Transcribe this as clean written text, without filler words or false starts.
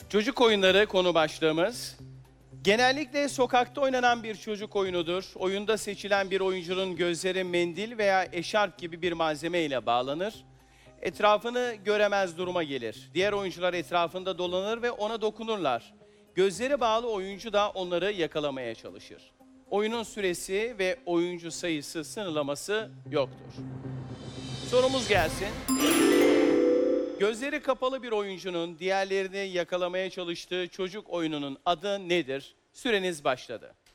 Çocuk oyunları konu başlığımız. Genellikle sokakta oynanan bir çocuk oyunudur. Oyunda seçilen bir oyuncunun gözleri mendil veya eşarp gibi bir malzeme ile bağlanır. Etrafını göremez duruma gelir. Diğer oyuncular etrafında dolanır ve ona dokunurlar. Gözleri bağlı oyuncu da onları yakalamaya çalışır. Oyunun süresi ve oyuncu sayısı sınırlaması yoktur. Sorumuz gelsin. Gözleri kapalı bir oyuncunun diğerlerini yakalamaya çalıştığı çocuk oyununun adı nedir? Süreniz başladı.